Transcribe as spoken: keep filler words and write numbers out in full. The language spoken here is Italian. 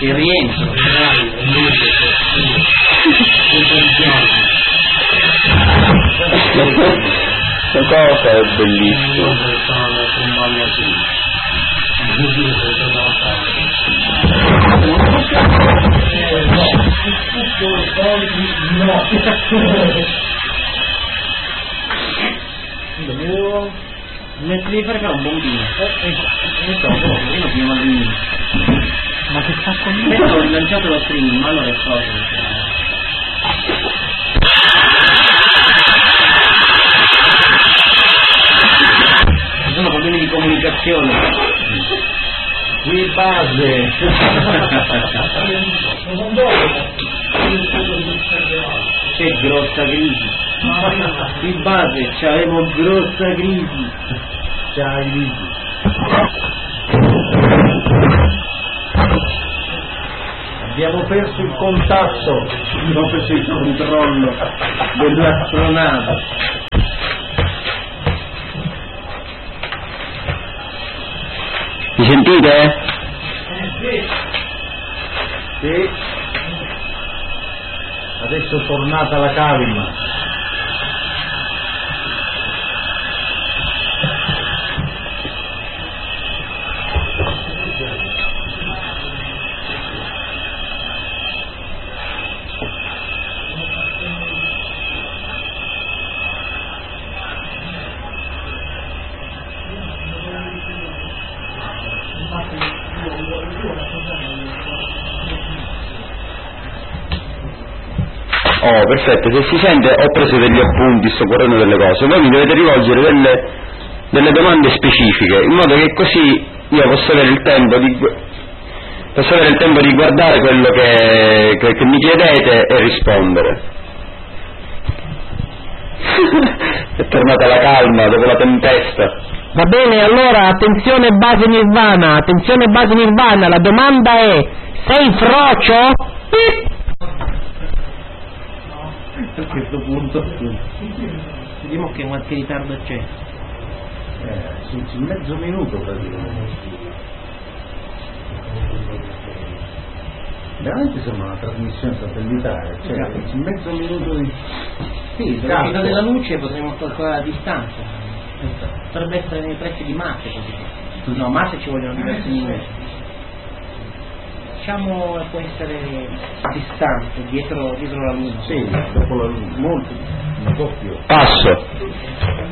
il rientro. Questa cosa è bellissima. Devo mettere di fare però un bombino. Ma che fa con me? Ho rilanciato lo streaming, ma allora è cosa? Ci sono problemi di comunicazione. Qui base. C'è grossa crisi. Qui base c'avevo grossa crisi. C'ha crisi. Abbiamo perso il contatto. Abbiamo perso il controllo dell'astronave. Mi sentite? Sì. Sì. Adesso è tornata la calma. Oh, perfetto, se si sente ho preso degli appunti, sto correndo delle cose, voi mi dovete rivolgere delle, delle domande specifiche, in modo che così io posso avere il tempo di, posso avere il tempo di guardare quello che, che, che mi chiedete e rispondere. È tornata la calma dopo la tempesta. Va bene, allora attenzione base Nirvana, attenzione base Nirvana, la domanda è: sei frocio? A questo punto vediamo che qualche ritardo c'è. Eh, su, su mezzo minuto praticamente. Veramente sembra una trasmissione satellitare, cioè Esatto. su mezzo minuto di. Sì, per la verità della luce potremmo calcolare la distanza. Potrebbe essere nei pressi di Marte così. No, Marte ci vogliono diversi minuti. Diciamo può essere distante, dietro, dietro la Luna. Sì, dopo la luna. Molto. Un po' più. Passo.